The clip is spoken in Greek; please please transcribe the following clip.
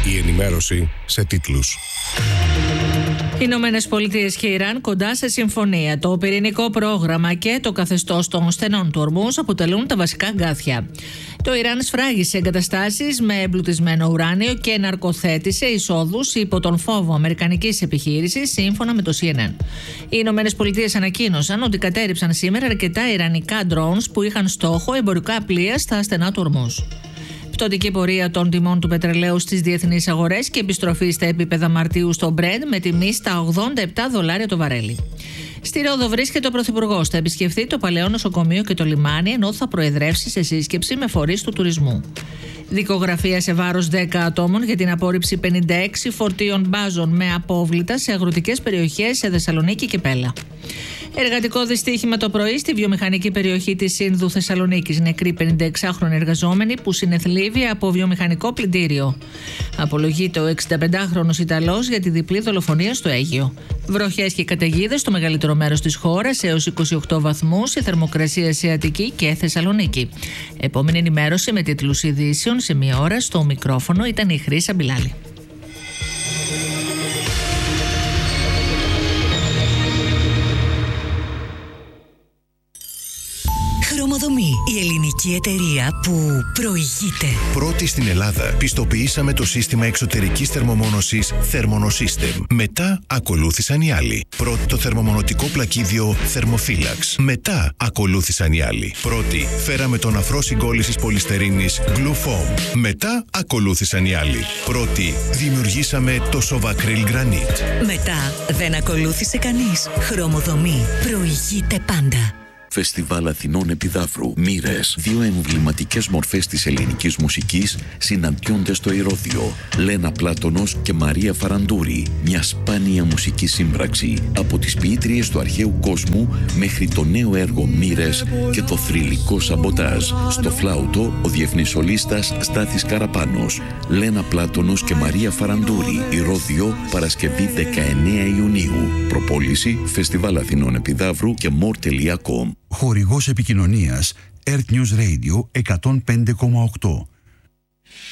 Η ενημέρωση σε τίτλους. Οι Ηνωμένες Πολιτείες και Ιράν κοντά σε συμφωνία. Το πυρηνικό πρόγραμμα και το καθεστώς των στενών του Ορμούζ αποτελούν τα βασικά αγκάθια. Το Ιράν σφράγισε εγκαταστάσεις με εμπλουτισμένο ουράνιο και ναρκοθέτησε εισόδους υπό τον φόβο αμερικανικής επιχείρησης, σύμφωνα με το CNN. Οι Ηνωμένες Πολιτείες ανακοίνωσαν ότι κατέρριψαν σήμερα αρκετά ιρανικά drones που είχαν στόχο εμπορικά πλοία στα στενά του Ορμούζ. Πτωτική πορεία των τιμών του πετρελαίου στις διεθνείς αγορές και επιστροφή στα επίπεδα Μαρτίου στο Brent με τιμή στα $87 το βαρέλι. Στη Ρόδο βρίσκεται ο Πρωθυπουργός. Θα επισκεφθεί το παλαιό νοσοκομείο και το λιμάνι, ενώ θα προεδρεύσει σε σύσκεψη με φορείς του τουρισμού. Δικογραφία σε βάρος 10 ατόμων για την απόρριψη 56 φορτίων μπάζων με απόβλητα σε αγροτικές περιοχές σε Θεσσαλονίκη και Πέλα. Εργατικό δυστύχημα το πρωί στη βιομηχανική περιοχή της Σύνδου Θεσσαλονίκης. Νεκροί 56χρονοι εργαζόμενοι που συνεθλίβει από βιομηχανικό πλυντήριο. Απολογείται ο 65χρονος Ιταλός για τη διπλή δολοφονία στο Αίγυο. Βροχές και καταιγίδες στο μεγαλύτερο μέρος της χώρας, έως 28 βαθμούς, η θερμοκρασία σε Αττική και Θεσσαλονίκη. Επόμενη ενημέρωση με τίτλους ειδήσεων σε μία ώρα. Στο μικρόφωνο ήταν η Χρύσα Μπιλάλη. Χρωμοδομή, η ελληνική εταιρεία που προηγείται. Πρώτη στην Ελλάδα, πιστοποιήσαμε το σύστημα εξωτερικής θερμομόνωσης Thermonosystem. Μετά ακολούθησαν οι άλλοι. Πρώτο το θερμομονωτικό πλακίδιο Thermofylax. Μετά ακολούθησαν οι άλλοι. Πρώτη φέραμε τον αφρό συγκόλλησης πολυστερίνης Glufoam. Μετά ακολούθησαν οι άλλοι. Πρώτη δημιουργήσαμε το Sovacryl Granite. Μετά δεν ακολούθησε κανείς. Χρωμοδομή, προηγείται πάντα. Φεστιβάλ Αθηνών Επιδαύρου. Μοίρες. Δύο εμβληματικές μορφές της ελληνικής μουσικής συναντιόνται στο Ηρώδειο. Λένα Πλάτωνος και Μαρία Φαραντούρη. Μια σπάνια μουσική σύμπραξη. Από τις ποιήτριες του αρχαίου κόσμου μέχρι το νέο έργο Μοίρες και το θρυλικό Σαμποτάζ. Στο φλάουτο ο διεθνής σολίστας Στάθης Καραπάνος. Λένα Πλάτωνος και Μαρία Φαραντούρη. Ηρώδειο, Παρασκευή 19 Ιουνίου. Προπόληση Φεστιβάλ Αθηνών Επιδαύρου και more.com. Χορηγός επικοινωνίας Earth News Radio 105,8.